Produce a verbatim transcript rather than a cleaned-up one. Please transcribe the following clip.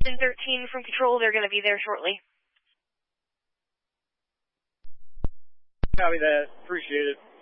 ten thirteen from Control, they're going to be there shortly. Copy that. Appreciate it.